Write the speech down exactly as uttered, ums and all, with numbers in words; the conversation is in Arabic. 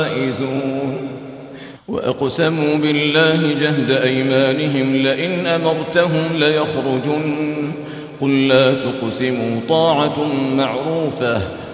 وأقسموا بالله جهد أيمانهم لئن أمرتهم ليخرجن قل لا تقسموا طاعة معروفة